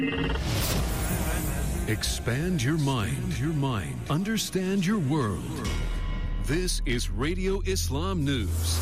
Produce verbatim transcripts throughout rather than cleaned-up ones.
Expand your mind, your mind. Understand your world. This is Radio Islam News.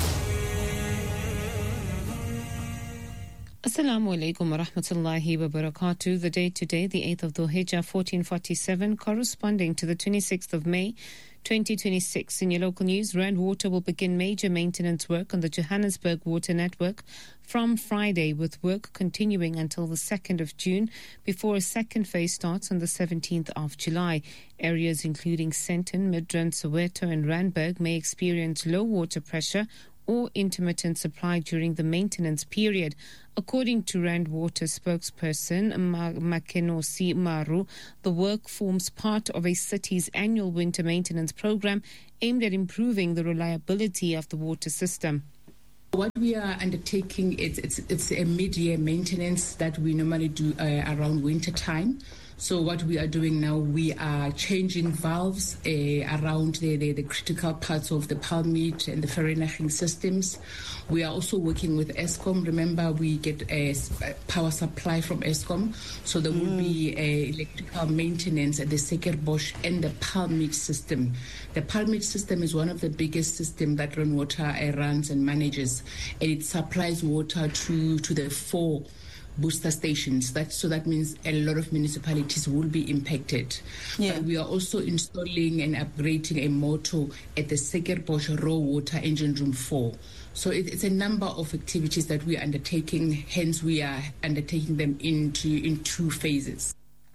Assalamu alaikum wa rahmatullahi wa barakatuh. The date today, the eighth of Dhul Hijjah, fourteen forty-seven, corresponding to the twenty-sixth of May, twenty twenty-six. In your local news, Rand Water will begin major maintenance work on the Johannesburg Water Network from Friday, with work continuing until the second of June before a second phase starts on the seventeenth of July. Areas including Sandton, Midrand, Soweto and Randburg may experience low water pressure or intermittent supply during the maintenance period. According to Rand Water spokesperson Makenosi Maru, the work forms part of a city's annual winter maintenance program aimed at improving the reliability of the water system. What we are undertaking, it's, it's, it's a mid-year maintenance that we normally do uh, around winter time. So what we are doing now, we are changing valves uh, around the, the, the critical parts of the Palmit and the Vereeniging systems. We are also working with Eskom. Remember, we get a power supply from Eskom. So there will mm. be a electrical maintenance at the Sekerbosch and the Palmit system. The Palmit system is one of the biggest systems that Rand Water uh, runs and manages. And it supplies water to, to the four booster stations. That so that means a lot of municipalities will be impacted. Yeah. But we are also installing and upgrading a motor at the Sekerbosch Raw Water Engine Room four. So it, it's a number of activities that we are undertaking. Hence, we are undertaking them into in two phases.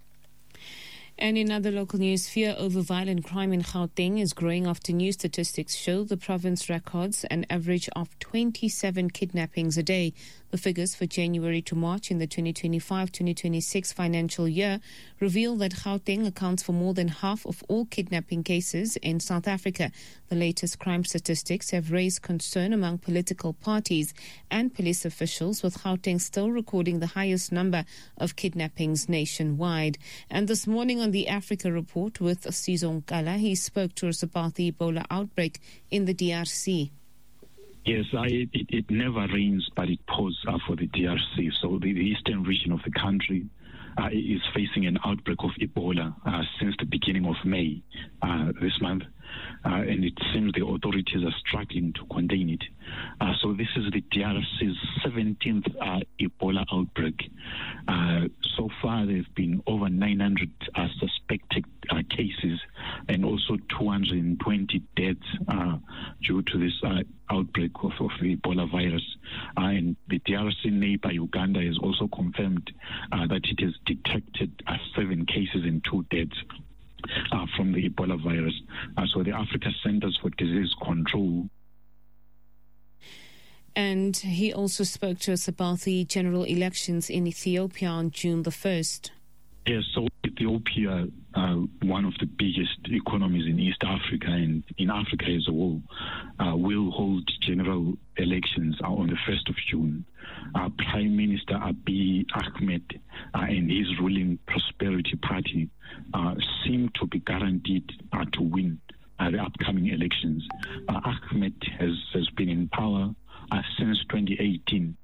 And in other local news, fear over violent crime in Gauteng is growing after new statistics show the province records an average of twenty-seven kidnappings a day. The figures for January to March in the twenty twenty-five twenty twenty-six financial year reveal that Gauteng accounts for more than half of all kidnapping cases in South Africa. The latest crime statistics have raised concern among political parties and police officials, with Gauteng still recording the highest number of kidnappings nationwide. And this morning on the Africa Report with Sizon Kala, he spoke to us about the Ebola outbreak in the D R C. Yes, I, it, it never rains, but it pours uh, for the D R C. So the, the eastern region of the country uh, is facing an outbreak of Ebola uh, since the beginning of May uh, this month. Uh, and it seems the authorities are struggling to contain it. Uh, so this is the D R C's seventeenth uh, Ebola outbreak. Uh, so far, there have been over nine hundred uh, suspected uh, cases and also two hundred twenty deaths uh, due to this uh, outbreak of, of the Ebola virus. Uh, and the D R C neighbor, Uganda, has also confirmed uh, that it has detected uh, seven cases and two deaths Uh, from the Ebola virus. Uh, so the Africa Centers for Disease Control. And he also spoke to us about the general elections in Ethiopia on June the first. Yes, so Ethiopia, uh, one of the biggest economies in East Africa and in Africa as a whole, uh, will hold general elections uh, on the first of June. Uh, Prime Minister Abiy Ahmed uh, and his ruling Prosperity Party uh, seem to be guaranteed uh, to win uh, the upcoming elections. Uh, Ahmed has, has been in power uh, since twenty eighteen.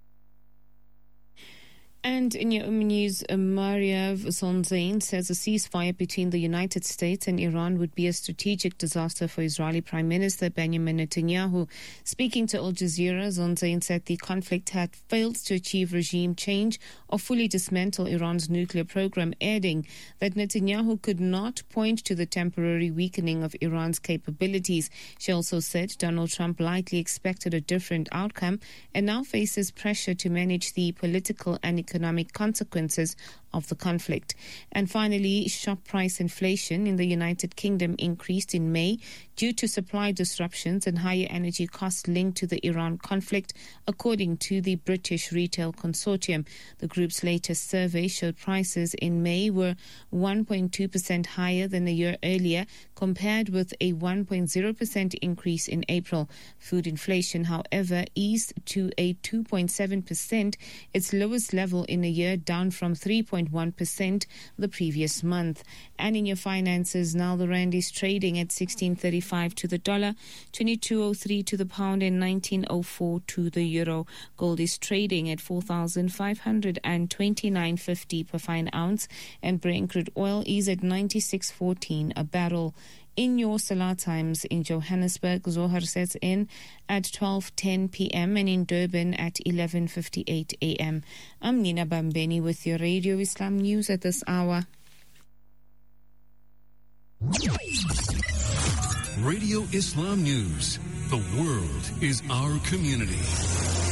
And in your own news, Maria Zonzain says a ceasefire between the United States and Iran would be a strategic disaster for Israeli Prime Minister Benjamin Netanyahu. Speaking to Al Jazeera, Zonzain said the conflict had failed to achieve regime change or fully dismantle Iran's nuclear program, adding that Netanyahu could not point to the temporary weakening of Iran's capabilities. She also said Donald Trump likely expected a different outcome and now faces pressure to manage the political and economic consequences of the conflict. And finally, shop price inflation in the United Kingdom increased in May due to supply disruptions and higher energy costs linked to the Iran conflict, according to the British Retail Consortium. The group's latest survey showed prices in May were one point two percent higher than a year earlier, compared with a one point zero percent increase in April. Food inflation, however, eased to a two point seven percent, its lowest level in a year, down from three point one percent the previous month. And in your finances, now the rand is trading at sixteen thirty-five to the dollar, twenty-two oh three to the pound, and nineteen oh four to the euro. Gold is trading at four thousand five hundred twenty-nine fifty per fine ounce, and Brent crude oil is at ninety-six fourteen a barrel. In your Salah times in Johannesburg, Zohar sets in at twelve ten p.m. and in Durban at eleven fifty-eight a.m. I'm Nina Bambeni with your Radio Islam News at this hour. Radio Islam News. The world is our community.